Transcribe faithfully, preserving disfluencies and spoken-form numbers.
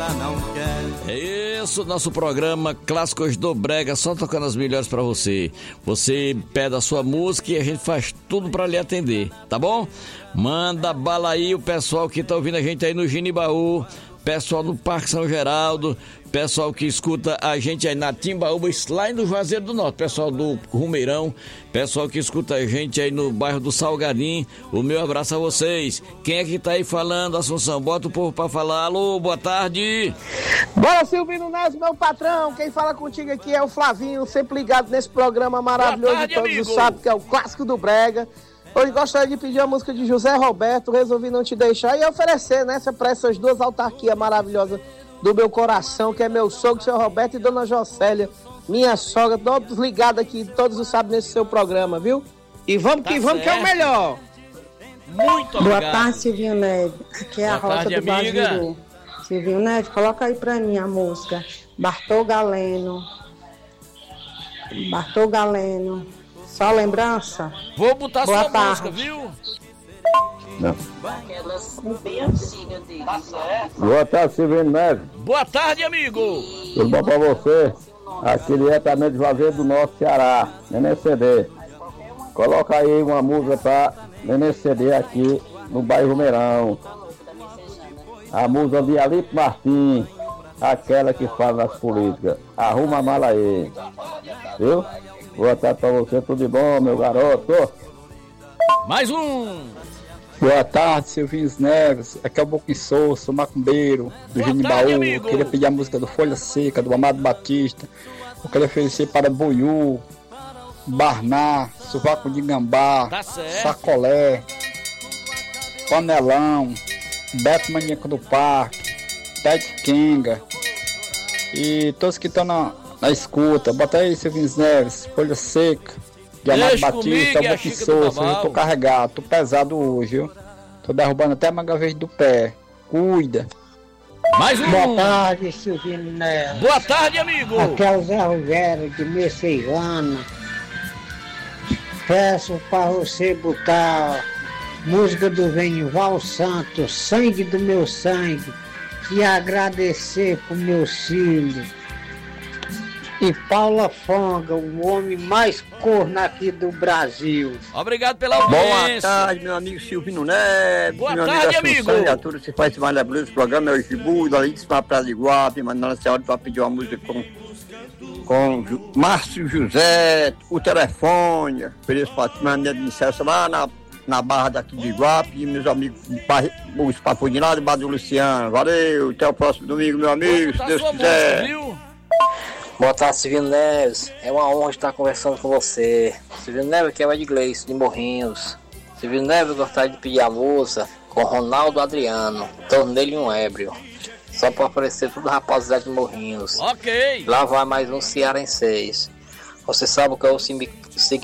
não quer. É isso, nosso programa Clássicos do Brega, só tocando as melhores pra você. Você pede a sua música e a gente faz tudo pra lhe atender, tá bom? Manda bala aí, o pessoal que tá ouvindo a gente aí no Genibaú, pessoal do Parque São Geraldo, pessoal que escuta a gente aí na Timbaúba, lá no Juazeiro do Norte, pessoal do Rumeirão, pessoal que escuta a gente aí no bairro do Salgadinho, o meu abraço a vocês. Quem é que tá aí falando, Assunção? Bota o povo pra falar. Alô, boa tarde. Bora, Silvino Neves, meu patrão. Quem fala contigo aqui é o Flavinho, sempre ligado nesse programa maravilhoso tarde, de todos amigo. os sábados, que é o Clássico do Brega. Hoje gostaria de pedir a música de José Roberto, resolvi não te deixar e oferecer, né, para essas duas autarquias maravilhosas do meu coração, que é meu sogro, seu Roberto, e Dona Jocélia, minha sogra, todos ligados aqui, todos os sábados nesse seu programa, viu? E vamos Tá que vamos, certo. que é o melhor. Muito Boa obrigado. tarde, Silvinho Neves. Aqui é a Boa Rosa tarde, do amiga. Bajiru. Silvinho Neves, coloca aí pra mim a música. Bartol Galeno. Bartol Galeno. Só lembrança? Vou botar Boa sua tarde. música, viu? Boa tarde, Silvino Neves. Boa tarde, amigo. Tudo bom pra você? Aqui diretamente de Juazeiro do Norte, Ceará, Nenê C D. Coloca aí uma música pra Nenê C D aqui no bairro Rumeirão. A música de Alipe Martins, aquela que fala das políticas. Arruma a mala aí. Viu? Boa tarde pra você, tudo de bom, meu garoto? Mais um. Boa tarde, Silvinho Neves. Aqui é o Boquiçou, sou macumbeiro do Boa Genibaú. tarde, amigo. Queria pedir a música do Folha Seca, do Amado Batista. Eu queria oferecer para Boiú, Barná, Sovaco de Gambá, Tá certo. Sacolé, Panelão, Beto Maníaco do Parque, Tete Kenga e todos que estão na, na escuta. Bota aí, Silvinho Neves, Folha Seca, de Amado Deixa Batista, comigo, é e o a Chica do Boquiçou. Babau. Eu tô carregado, tô pesado hoje, viu? Tô derrubando até a manga verde do pé. Cuida. Mais um. Boa tarde, Silvino Neves. Boa tarde, amigo. Aqui é o Zé Rogério de Messejana. Peço para você botar música do Venival Santos, Sangue do Meu Sangue, e agradecer pro meu filho. E Paula Fonga, o homem mais corno aqui do Brasil. Obrigado pela Boa audiência. tarde, meu amigo Silvino Neves. Boa meu tarde, amigo. amigo. A tudo se faz mais lembrança do programa, é o Gibu, da Lídia Praia de Iguape, mandando a senhora para pedir uma música com, com Ju- Márcio José, o telefone, Feliz Patrimônio de licença lá na, na barra daqui de Iguape, e meus amigos, os papos de lá do Bar do Luciano. Valeu, até o próximo domingo, meu amigo, se Tá Deus sua quiser. música, viu? Boa tarde, Silvino Neves. É uma honra estar conversando com você. Silvino Neves, aqui é o Ed Gleice, de Morrinhos. Silvino Neves, eu gostaria de pedir a moça com Ronaldo Adriano, tornei-lhe um ébrio. Só para aparecer tudo rapaziada de Morrinhos. Ok. Lá vai mais um Cearenseis. Você sabe o que é o significado